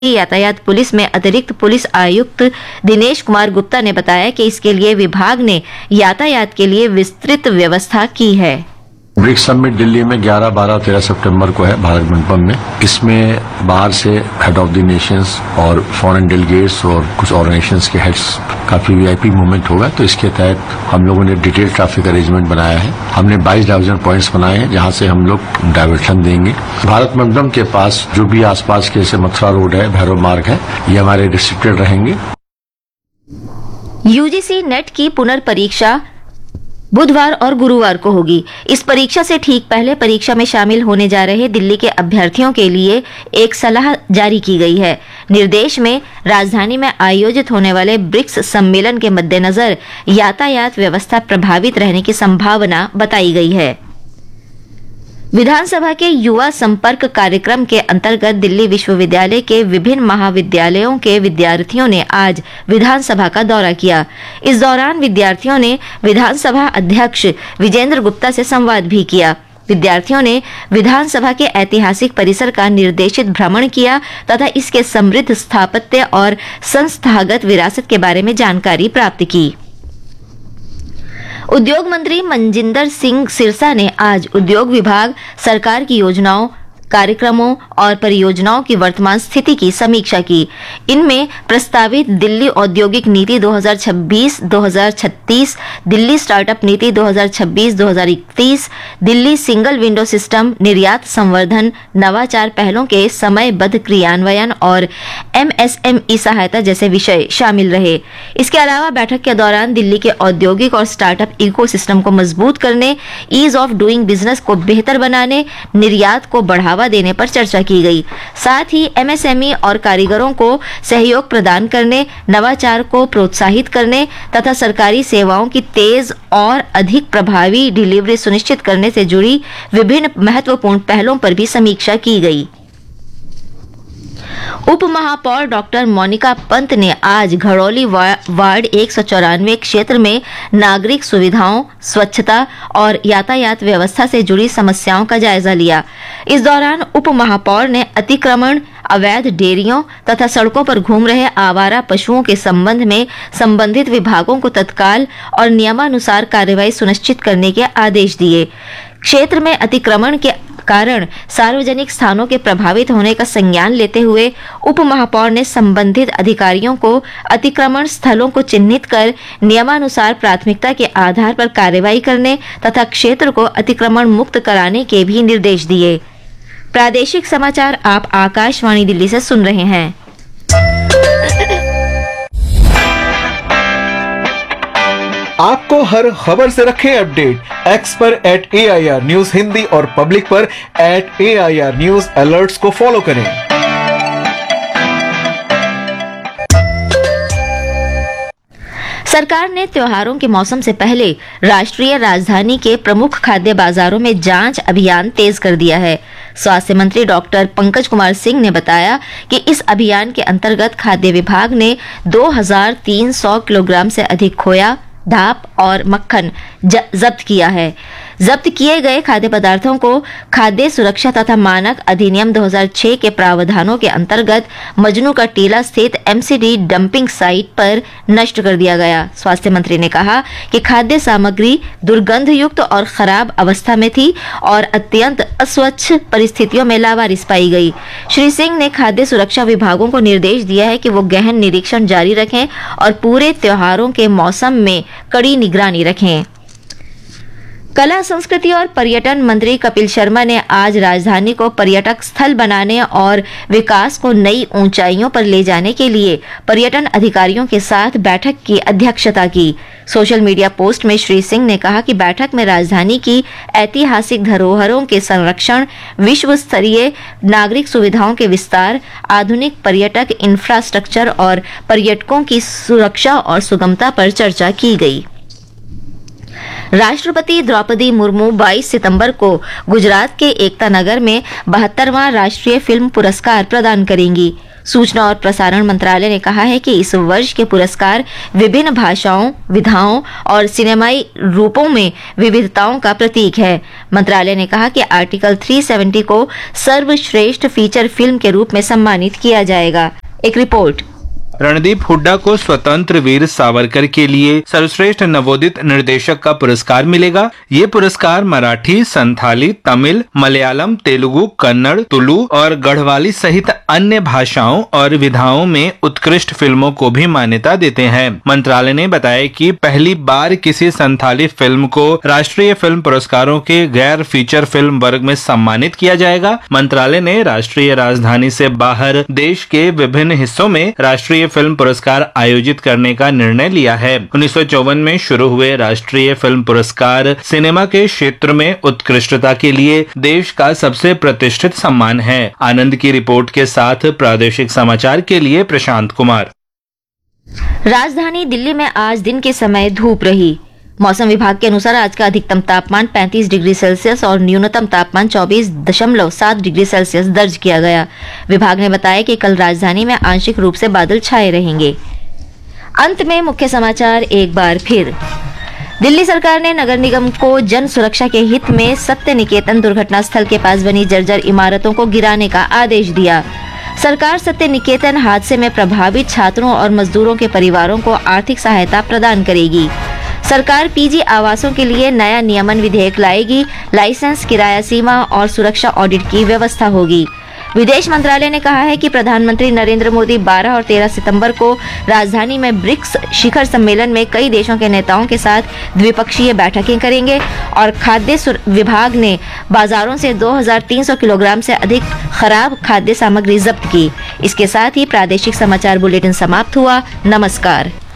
यातायात पुलिस में अतिरिक्त पुलिस आयुक्त दिनेश कुमार गुप्ता ने बताया कि इसके लिए विभाग ने यातायात के लिए विस्तृत व्यवस्था की है। ब्रिक्स समिट दिल्ली में 11, 12, 13 सितंबर को है भारत मंडपम में। इसमें बाहर से हेड ऑफ द नेशंस और फॉरेन डेलीगेट्स और कुछ ऑर्गेनाइजेशंस के हेड्स काफी वीआईपी मूवमेंट होगा। तो इसके तहत हम लोगों ने डिटेल ट्रैफिक अरेंजमेंट बनाया है। हमने 22 डाइवर्जन पॉइंट्स बनाए हैं जहां से हम लोग डाइवर्शन देंगे। भारत मंडपम के पास जो भी आसपास के जैसे मथुरा रोड है, भैरव मार्ग है, ये हमारे रिस्ट्रिक्टेड रहेंगे। यूजीसी नेट की पुनर्परीक्षा बुधवार और गुरुवार को होगी। इस परीक्षा से ठीक पहले परीक्षा में शामिल होने जा रहे दिल्ली के अभ्यर्थियों के लिए एक सलाह जारी की गई है। निर्देश में राजधानी में आयोजित होने वाले ब्रिक्स सम्मेलन के मद्देनजर यातायात व्यवस्था प्रभावित रहने की संभावना बताई गई है। विधानसभा के युवा संपर्क कार्यक्रम के अंतर्गत दिल्ली विश्वविद्यालय के विभिन्न महाविद्यालयों के विद्यार्थियों ने आज विधानसभा का दौरा किया। इस दौरान विद्यार्थियों ने विधानसभा अध्यक्ष विजेंद्र गुप्ता से संवाद भी किया। विद्यार्थियों ने विधानसभा के ऐतिहासिक परिसर का निर्देशित भ्रमण किया तथा इसके समृद्ध स्थापत्य और संस्थागत विरासत के बारे में जानकारी प्राप्त की। उद्योग मंत्री मनजिंदर सिंह सिरसा ने आज उद्योग विभाग, सरकार की योजनाओं, कार्यक्रमों और परियोजनाओं की वर्तमान स्थिति की समीक्षा की। इनमें प्रस्तावित दिल्ली औद्योगिक नीति 2026-2036, दिल्ली स्टार्टअप नीति 2026-2031, दिल्ली सिंगल विंडो सिस्टम, निर्यात संवर्धन, नवाचार पहलों के समयबद्ध क्रियान्वयन और एमएसएमई सहायता जैसे विषय शामिल रहे। इसके अलावा बैठक के दौरान दिल्ली के औद्योगिक और स्टार्टअप इकोसिस्टम को मजबूत करने, ईज ऑफ डूइंग बिजनेस को बेहतर बनाने, निर्यात को बढ़ावा देने पर चर्चा की गई। साथ ही एमएसएमई और कारीगरों को सहयोग प्रदान करने, नवाचार को प्रोत्साहित करने तथा सरकारी सेवाओं की तेज और अधिक प्रभावी डिलीवरी सुनिश्चित करने से जुड़ी विभिन्न महत्वपूर्ण पहलों पर भी समीक्षा की गई। उप महापौर डॉक्टर मोनिका पंत ने आज घड़ौली वार्ड 194 क्षेत्र में नागरिक सुविधाओं, स्वच्छता और यातायात व्यवस्था से जुड़ी समस्याओं का जायजा लिया। इस दौरान उप महापौर ने अतिक्रमण, अवैध डेयरियों तथा सड़कों पर घूम रहे आवारा पशुओं के संबंध में संबंधित विभागों को तत्काल और नियमानुसार कार्रवाई सुनिश्चित करने के आदेश दिए। क्षेत्र में अतिक्रमण के कारण सार्वजनिक स्थानों के प्रभावित होने का संज्ञान लेते हुए उप महापौर ने संबंधित अधिकारियों को अतिक्रमण स्थलों को चिन्हित कर नियमानुसार प्राथमिकता के आधार पर कार्रवाई करने तथा क्षेत्र को अतिक्रमण मुक्त कराने के भी निर्देश दिए। प्रादेशिक समाचार आप आकाशवाणी दिल्ली से सुन रहे हैं। आपको हर खबर से रखें अपडेट। एक्स पर @AIR न्यूज हिंदी और पब्लिक पर @AIR न्यूज अलर्ट्स को फॉलो करें। सरकार ने त्योहारों के मौसम से पहले राष्ट्रीय राजधानी के प्रमुख खाद्य बाजारों में जांच अभियान तेज कर दिया है। स्वास्थ्य मंत्री डॉक्टर पंकज कुमार सिंह ने बताया कि इस अभियान के अंतर्गत खाद्य विभाग ने 2300 किलोग्राम से अधिक खोया, धाप और मक्खन जब्त किया है। जब्त किए गए खाद्य पदार्थों को खाद्य सुरक्षा तथा मानक अधिनियम 2006 के प्रावधानों के अंतर्गत मजनू का टीला स्थित एमसीडी डंपिंग साइट पर नष्ट कर दिया गया। स्वास्थ्य मंत्री ने कहा कि खाद्य सामग्री दुर्गंध युक्त और खराब अवस्था में थी और अत्यंत अस्वच्छ परिस्थितियों में लावारिस पाई गई। श्री सिंह ने खाद्य सुरक्षा विभागों को निर्देश दिया है कि वो गहन निरीक्षण जारी रखें और पूरे त्योहारों के मौसम में कड़ी निगरानी रखें। कला, संस्कृति और पर्यटन मंत्री कपिल शर्मा ने आज राजधानी को पर्यटक स्थल बनाने और विकास को नई ऊंचाइयों पर ले जाने के लिए पर्यटन अधिकारियों के साथ बैठक की अध्यक्षता की। सोशल मीडिया पोस्ट में श्री सिंह ने कहा कि बैठक में राजधानी की ऐतिहासिक धरोहरों के संरक्षण, विश्व स्तरीय नागरिक सुविधाओं के विस्तार, आधुनिक पर्यटक इंफ्रास्ट्रक्चर और पर्यटकों की सुरक्षा और सुगमता पर चर्चा की गई। राष्ट्रपति द्रौपदी मुर्मू 22 सितंबर को गुजरात के एकता नगर में 72वां राष्ट्रीय फिल्म पुरस्कार प्रदान करेंगी। सूचना और प्रसारण मंत्रालय ने कहा है कि इस वर्ष के पुरस्कार विभिन्न भाषाओं, विधाओं और सिनेमाई रूपों में विविधताओं का प्रतीक है। मंत्रालय ने कहा कि आर्टिकल 370 को सर्वश्रेष्ठ फीचर फिल्म के रूप में सम्मानित किया जाएगा। एक रिपोर्ट। रणदीप हुड्डा को स्वतंत्र वीर सावरकर के लिए सर्वश्रेष्ठ नवोदित निर्देशक का पुरस्कार मिलेगा। ये पुरस्कार मराठी, संथाली, तमिल, मलयालम, तेलुगु, कन्नड़, तुलु और गढ़वाली सहित अन्य भाषाओं और विधाओं में उत्कृष्ट फिल्मों को भी मान्यता देते हैं। मंत्रालय ने बताया कि पहली बार किसी संथाली फिल्म को राष्ट्रीय फिल्म पुरस्कारों के गैर फीचर फिल्म वर्ग में सम्मानित किया जाएगा। मंत्रालय ने राष्ट्रीय राजधानी से बाहर देश के विभिन्न हिस्सों में राष्ट्रीय फिल्म पुरस्कार आयोजित करने का निर्णय लिया है। 1954 में शुरू हुए राष्ट्रीय फिल्म पुरस्कार सिनेमा के क्षेत्र में उत्कृष्टता के लिए देश का सबसे प्रतिष्ठित सम्मान है। आनंद की रिपोर्ट के साथ प्रादेशिक समाचार के लिए प्रशांत कुमार। राजधानी दिल्ली में आज दिन के समय धूप रही। मौसम विभाग के अनुसार आज का अधिकतम तापमान 35 डिग्री सेल्सियस और न्यूनतम तापमान 24.7 डिग्री सेल्सियस दर्ज किया गया। विभाग ने बताया कि कल राजधानी में आंशिक रूप से बादल छाए रहेंगे। अंत में मुख्य समाचार एक बार फिर। दिल्ली सरकार ने नगर निगम को जन सुरक्षा के हित में सत्य निकेतन दुर्घटना स्थल के पास बनी जर्जर इमारतों को गिराने का आदेश दिया। सरकार सत्य निकेतन हादसे में प्रभावित छात्रों और मजदूरों के परिवारों को आर्थिक सहायता प्रदान करेगी। सरकार पीजी आवासों के लिए नया नियमन विधेयक लाएगी। लाइसेंस, किराया सीमा और सुरक्षा ऑडिट की व्यवस्था होगी। विदेश मंत्रालय ने कहा है कि प्रधानमंत्री नरेंद्र मोदी 12 और 13 सितंबर को राजधानी में ब्रिक्स शिखर सम्मेलन में कई देशों के नेताओं के साथ द्विपक्षीय बैठकें करेंगे। और खाद्य विभाग ने बाजारों से 2300 किलोग्राम से अधिक खराब खाद्य सामग्री जब्त की। इसके साथ ही प्रादेशिक समाचार बुलेटिन समाप्त हुआ। नमस्कार।